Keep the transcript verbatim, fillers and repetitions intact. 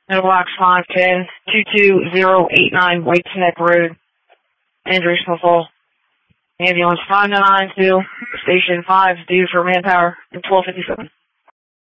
Mailbox five ten, two two zero eight nine White's Neck Road, Andrews, Smithville. Ambulance five nine nine two, Station five, due for manpower, at twelve fifty-seven.